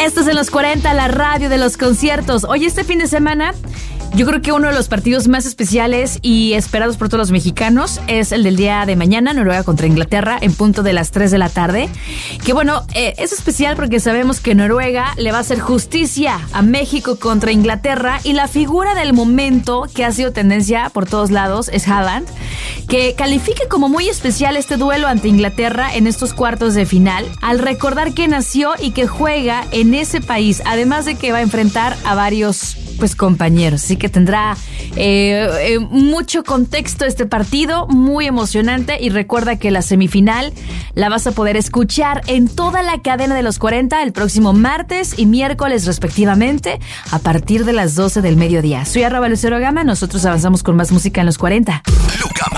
Esto es en los 40, la radio de los conciertos. Hoy este fin de semana, yo creo que uno de los partidos más especiales y esperados por todos los mexicanos es el del día de mañana, Noruega contra Inglaterra, en punto de las 3 de la tarde. Que bueno, es especial porque sabemos que Noruega le va a hacer justicia a México contra Inglaterra y la figura del momento que ha sido tendencia por todos lados es Haaland, que califica como muy especial este duelo ante Inglaterra en estos cuartos de final, al recordar que nació y que juega en ese país, además de que va a enfrentar a varios compañeros, así que tendrá mucho contexto este partido, muy emocionante, y recuerda que la semifinal la vas a poder escuchar en toda la cadena de los 40 el próximo martes y miércoles respectivamente a partir de las 12 del mediodía. Soy @LuceroGama, nosotros avanzamos con más música en los 40.